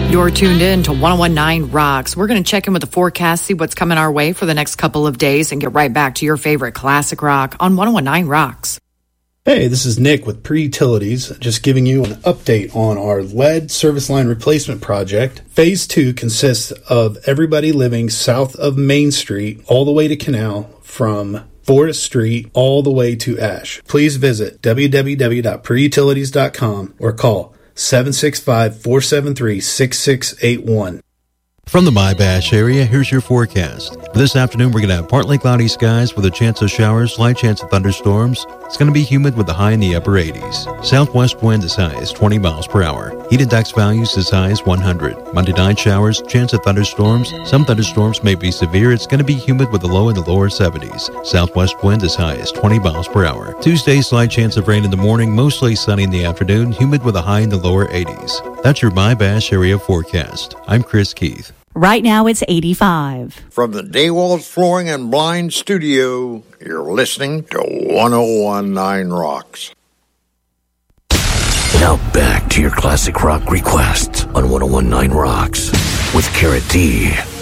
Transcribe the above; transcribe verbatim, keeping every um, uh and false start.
You're tuned in to ten nineteen Rocks. We're going to check in with the forecast, see what's coming our way for the next couple of days, and get right back to your favorite classic rock on ten nineteen Rocks. Hey, this is Nick with Pre-Utilities, just giving you an update on our lead service line replacement project. Phase two consists of everybody living south of Main Street all the way to Canal, from Forest Street all the way to Ash. Please visit w w w dot pre utilities dot com or call seven six five, four seven three, six six eight one. From the My-Bash area, here's your forecast. For this afternoon, we're going to have partly cloudy skies with a chance of showers, slight chance of thunderstorms. It's going to be humid with a high in the upper eighties. Southwest winds as high as twenty miles per hour. Heat index values as high as one hundred. Monday night showers, chance of thunderstorms. Some thunderstorms may be severe. It's going to be humid with a low in the lower seventies. Southwest winds as high as twenty miles per hour. Tuesday, slight chance of rain in the morning, mostly sunny in the afternoon, humid with a high in the lower eighties. That's your My-Bash area forecast. I'm Chris Keith. Right now it's eighty-five. From the Daywalls Flooring and Blind Studio, you're listening to ten nineteen Rocks. Now back to your classic rock requests on ten nineteen Rocks with Carrot D.